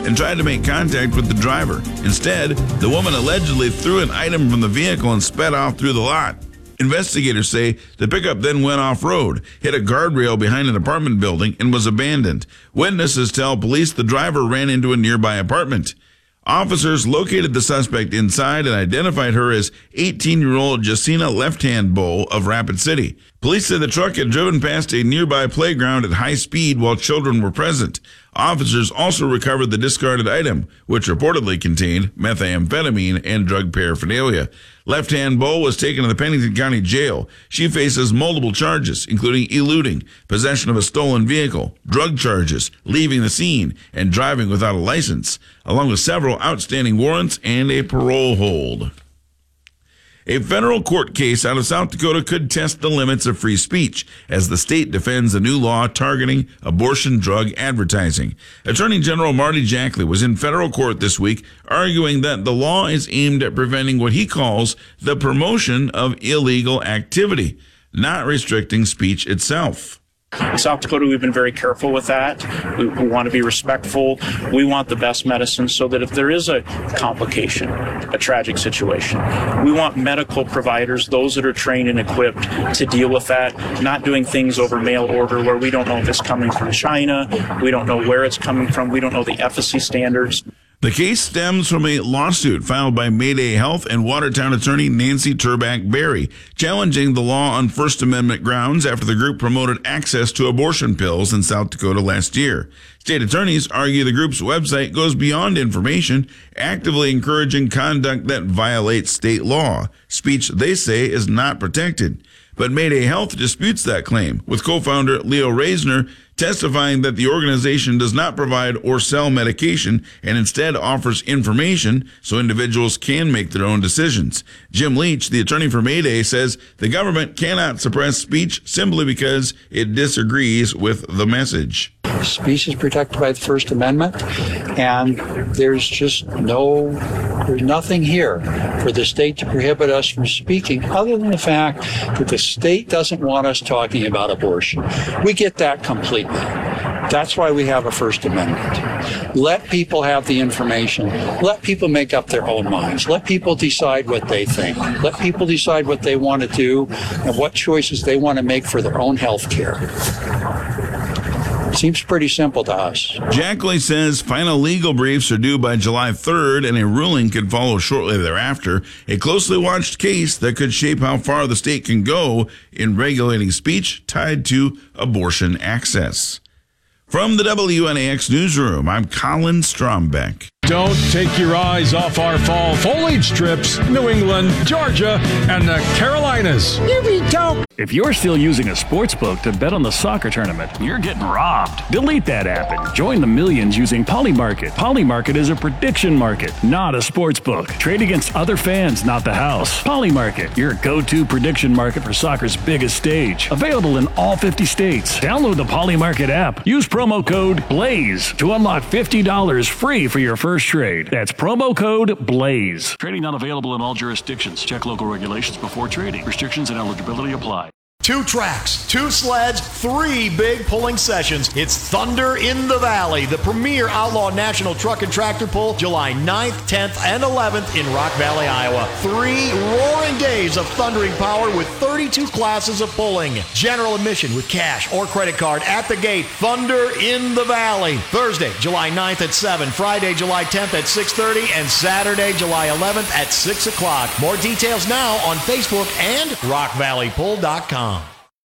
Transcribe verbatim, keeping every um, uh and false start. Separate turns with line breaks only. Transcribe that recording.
and tried to make contact with the driver. Instead, the woman allegedly threw an item from the vehicle and sped off through the lot. Investigators say the pickup then went off-road, hit a guardrail behind an apartment building, and was abandoned. Witnesses tell police the driver ran into a nearby apartment. Officers located the suspect inside and identified her as eighteen-year-old Jacina Left-Hand Bowl of Rapid City. Police said the truck had driven past a nearby playground at high speed while children were present. Officers also recovered the discarded item, which reportedly contained methamphetamine and drug paraphernalia. Left-Hand Bowl was taken to the Pennington County Jail. She faces multiple charges, including eluding, possession of a stolen vehicle, drug charges, leaving the scene, and driving without a license, along with several outstanding warrants and a parole hold. A federal court case out of South Dakota could test the limits of free speech as the state defends a new law targeting abortion drug advertising. Attorney General Marty Jackley was in federal court this week arguing that the law is aimed at preventing what he calls the promotion of illegal activity, not restricting speech itself.
In South Dakota, we've been very careful with that. We, we want to be respectful. We want the best medicine so that if there is a complication, a tragic situation, we want medical providers, those that are trained and equipped to deal with that, not doing things over mail order where we don't know if it's coming from China, we don't know where it's coming from, we don't know the efficacy standards.
The case stems from a lawsuit filed by Mayday Health and Watertown attorney Nancy Turback Berry, challenging the law on First Amendment grounds after the group promoted access to abortion pills in South Dakota last year. State attorneys argue the group's website goes beyond information, actively encouraging conduct that violates state law, speech they say is not protected. But Mayday Health disputes that claim, with co-founder Leo Reisner testifying that the organization does not provide or sell medication and instead offers information so individuals can make their own decisions. Jim Leach, the attorney for Mayday, says the government cannot suppress speech simply because it disagrees with the message.
Speech is protected by the First Amendment, and there's just no, there's nothing here for the state to prohibit us from speaking other than the fact that the state doesn't want us talking about abortion. We get that completely. That's why we have a First Amendment. Let people have the information. Let people make up their own minds. Let people decide what they think. Let people decide what they want to do and what choices they want to make for their own health care. Seems pretty simple to us.
Jackley says final legal briefs are due by July third, and a ruling could follow shortly thereafter. A closely watched case that could shape how far the state can go in regulating speech tied to abortion access. From the W N A X Newsroom, I'm Colin Strombeck.
Don't take your eyes off our fall foliage trips, New England, Georgia, and the Carolinas.
You be dope.
If you're still using a sportsbook to bet on the soccer tournament, you're getting robbed. Delete that app and join the millions using Polymarket. Polymarket is a prediction market, not a sportsbook. Trade against other fans, not the house. Polymarket, your go-to prediction market for soccer's biggest stage. Available in all fifty states. Download the Polymarket app. Use promo code BLAZE to unlock fifty dollars free for your first trade. That's promo code BLAZE. Trading not available in all jurisdictions. Check local regulations before trading. Restrictions and eligibility apply.
Two tracks, two sleds, three big pulling sessions. It's Thunder in the Valley, the premier outlaw national truck and tractor pull, July ninth, tenth, and eleventh in Rock Valley, Iowa. Three roaring days of thundering power with thirty-two classes of pulling. General admission with cash or credit card at the gate. Thunder in the Valley. Thursday, July ninth at seven, Friday, July tenth at six thirty, and Saturday, July eleventh at six o'clock. More details now on Facebook and rock valley pull dot com.